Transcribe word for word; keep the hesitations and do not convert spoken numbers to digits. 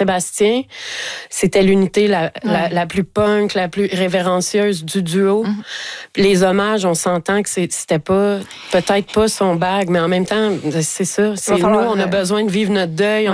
Sébastien, c'était l'unité la, ouais. la, la plus punk, la plus révérencieuse du duo. Mm-hmm. Les hommages, on s'entend que c'est, c'était pas, peut-être pas son bag, mais en même temps, c'est ça. C'est nous, on a besoin de vivre notre deuil.